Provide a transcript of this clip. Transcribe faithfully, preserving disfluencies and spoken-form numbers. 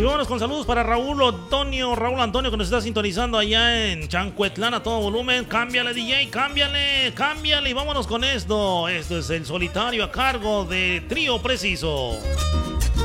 Y vámonos con saludos para Raúl Antonio, Raúl Antonio que nos está sintonizando allá en Chancuetlán a todo volumen. Cámbiale, D J, cámbiale, cámbiale y vámonos con esto. Esto es El Solitario a cargo de Trío Preciso.